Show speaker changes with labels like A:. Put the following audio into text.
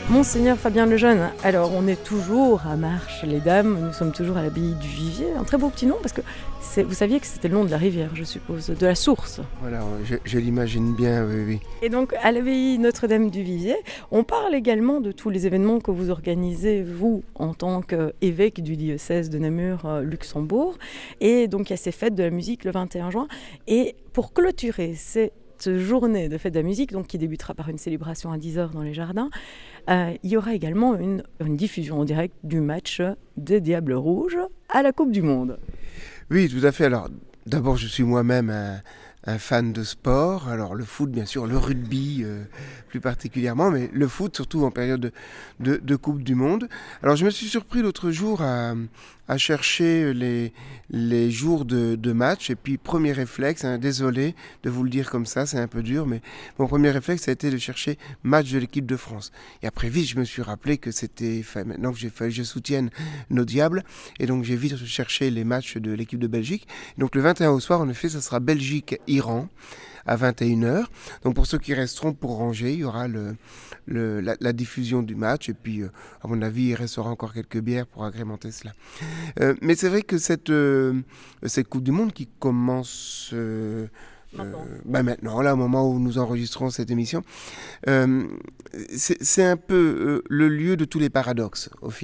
A: Monseigneur Fabien Lejeune, alors on est toujours à Marche-les-Dames, nous sommes toujours à l'abbaye du Vivier, un très beau petit nom parce que vous saviez que c'était le nom de la rivière, je suppose, de la source.
B: Voilà, je l'imagine bien, oui, oui.
A: Et donc à l'abbaye Notre-Dame du Vivier, on parle également de tous les événements que vous organisez, vous, en tant qu'évêque du diocèse de Namur-Luxembourg. Et donc il y a ces fêtes de la musique le 21 juin. Et pour clôturer cette journée de fête de la musique, donc qui débutera par une célébration à 10h dans les jardins, il y aura également une diffusion en direct du match des Diables Rouges à la Coupe du Monde.
B: Oui, tout à fait. Alors, d'abord, je suis moi-même un fan de sport. Alors, le foot, bien sûr, le rugby plus particulièrement, mais le foot, surtout en période de Coupe du Monde. Alors, je me suis surpris l'autre jour à chercher les jours de match. Et puis, premier réflexe, désolé de vous le dire comme ça, c'est un peu dur, mais mon premier réflexe, ça a été de chercher match de l'équipe de France. Et après, vite, je me suis rappelé que maintenant que je soutienne nos Diables, et donc j'ai vite cherché les matchs de l'équipe de Belgique. Donc le 21 au soir, en effet, ça sera Belgique-Iran à 21h. Donc pour ceux qui resteront pour ranger, il y aura la diffusion du match. Et puis, à mon avis, il restera encore quelques bières pour agrémenter cela. Mais c'est vrai que cette Coupe du Monde qui commence... maintenant, là, au moment où nous enregistrons cette émission, c'est un peu le lieu de tous les paradoxes, au final.